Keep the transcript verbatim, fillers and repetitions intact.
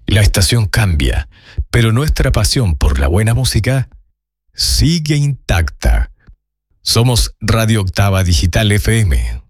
La estación cambia, pero nuestra pasión por la buena música sigue intacta. Somos Radio Octava Digital F M.